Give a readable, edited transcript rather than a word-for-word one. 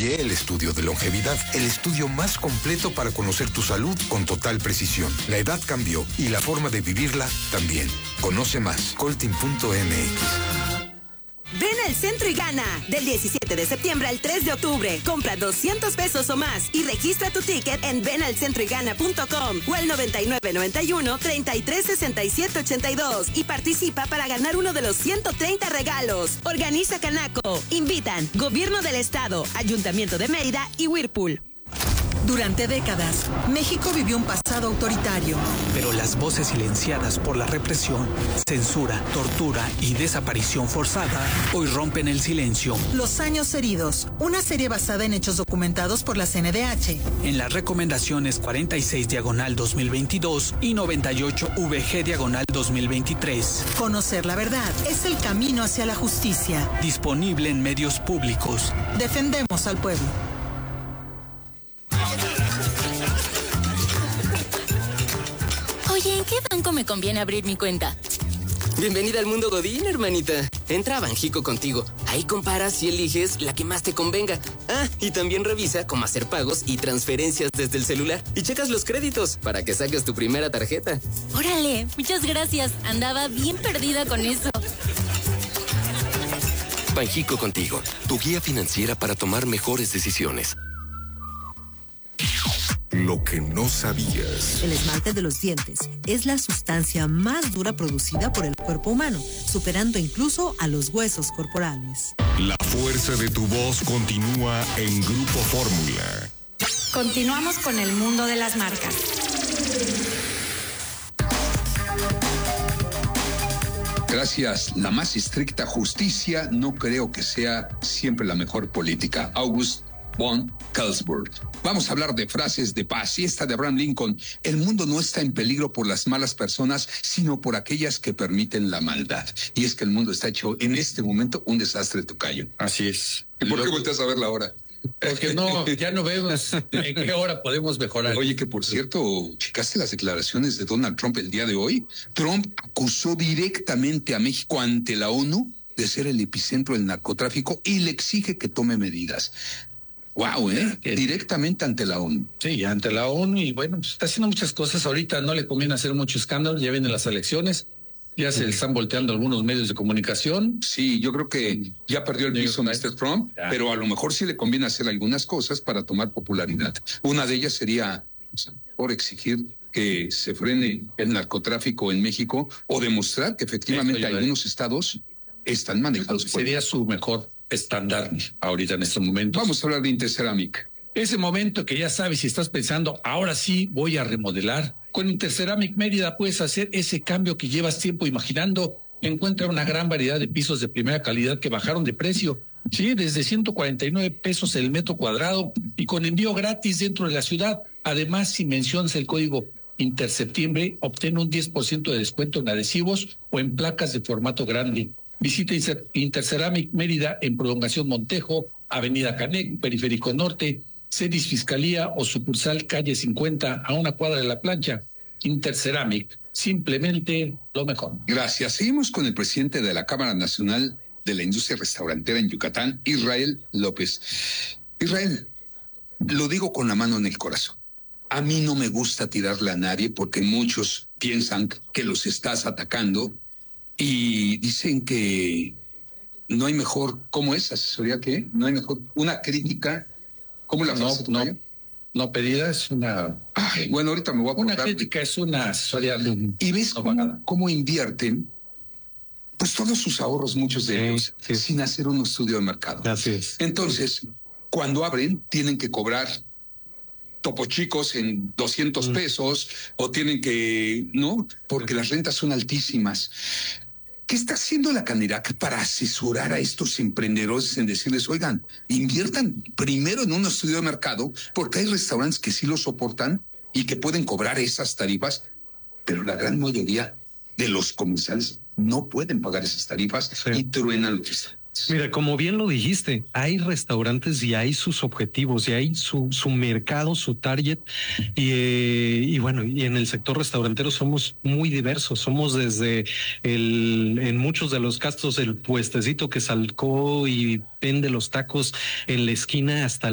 Incluye el estudio de longevidad, el estudio más completo para conocer tu salud con total precisión. La edad cambió y la forma de vivirla también. Conoce más, coltin.mx. Ven al centro y gana. Del 17 de septiembre al 3 de octubre. Compra 200 pesos o más y registra tu ticket en venalcentroygana.com o al 9991-336782 y participa para ganar uno de los 130 regalos. Organiza Canaco. Invitan Gobierno del Estado, Ayuntamiento de Mérida y Whirlpool. Durante décadas, México vivió un pasado autoritario. Pero las voces silenciadas por la represión, censura, tortura y desaparición forzada hoy rompen el silencio. Los años heridos, una serie basada en hechos documentados por la CNDH. En las recomendaciones 46/2022 y 98-VG/2023. Conocer la verdad es el camino hacia la justicia. Disponible en medios públicos. Defendemos al pueblo. Oye, ¿en qué banco me conviene abrir mi cuenta? Bienvenida al mundo Godín, hermanita. Entra a Banjico Contigo. Ahí comparas y eliges la que más te convenga. Ah, y también revisa cómo hacer pagos y transferencias desde el celular. Y checas los créditos para que saques tu primera tarjeta. Órale, muchas gracias. Andaba bien perdida con eso. Banjico Contigo, tu guía financiera para tomar mejores decisiones. Lo que no sabías. El esmalte de los dientes es la sustancia más dura producida por el cuerpo humano, superando incluso a los huesos corporales. La fuerza de tu voz continúa en Grupo Fórmula. Continuamos con el mundo de las marcas. Gracias. La más estricta justicia no creo que sea siempre la mejor política. August von Kelsberg. Vamos a hablar de frases de paz. Y esta de Abraham Lincoln: el mundo no está en peligro por las malas personas, sino por aquellas que permiten la maldad. Y es que el mundo está hecho en este momento un desastre, tocayo. Así es. ¿Y por qué volteas a ver la hora? Porque no, ya no vemos en qué hora podemos mejorar. Oye, que por cierto, ¿checaste las declaraciones de Donald Trump el día de hoy? Trump acusó directamente a México ante la ONU de ser el epicentro del narcotráfico y le exige que tome medidas. Wow, directamente ante la ONU. Sí, ante la ONU, y bueno, pues está haciendo muchas cosas. Ahorita no le conviene hacer mucho escándalo, ya vienen las elecciones, ya se le están volteando algunos medios de comunicación. Sí, yo creo que ya perdió el piso Mr. Trump, pero a lo mejor sí le conviene hacer algunas cosas para tomar popularidad. Una de ellas sería por exigir que se frene el narcotráfico en México o demostrar que efectivamente algunos estados están manejados por... Sería su mejor estándar ahorita en este momento. Vamos a hablar de Interceramic. Ese momento que ya sabes, si estás pensando, ahora sí voy a remodelar. Con Interceramic Mérida puedes hacer ese cambio que llevas tiempo imaginando. Encuentra una gran variedad de pisos de primera calidad que bajaron de precio. Sí, desde 149 pesos el metro cuadrado y con envío gratis dentro de la ciudad. Además, si mencionas el código Interseptiembre, obtén un 10% de descuento en adhesivos o en placas de formato grande. Visita Interceramic Mérida en Prolongación Montejo, Avenida Canec, Periférico Norte, Cedis Fiscalía o sucursal Calle 50 a una cuadra de la plancha. Interceramic, simplemente lo mejor. Gracias. Seguimos con el presidente de la Cámara Nacional de la Industria Restaurantera en Yucatán, Israel López. Israel, lo digo con la mano en el corazón. A mí no me gusta tirarle a nadie porque muchos piensan que los estás atacando. Y dicen que no hay mejor, ¿cómo es? ¿Asesoría qué? No hay mejor, una crítica, ¿cómo la frase? No pedida, es una... Ay, bueno, ahorita me voy a acordar. Una crítica es una asesoría. Y ves cómo invierten, pues todos sus ahorros, muchos de ellos, sin hacer un estudio de mercado. Así es. Entonces, cuando abren, tienen que cobrar Topo Chicos en 200 pesos o tienen que, ¿no? Porque las rentas son altísimas. ¿Qué está haciendo la Canirac para asesorar a estos emprendedores en decirles, oigan, inviertan primero en un estudio de mercado, porque hay restaurantes que sí lo soportan y que pueden cobrar esas tarifas, pero la gran mayoría de los comensales no pueden pagar esas tarifas y truenan los restaurantes? Mira, como bien lo dijiste, hay restaurantes y hay sus objetivos y hay su mercado, su target y bueno, y en el sector restaurantero somos muy diversos, somos desde en muchos de los casos el puestecito que salcó y vende los tacos en la esquina hasta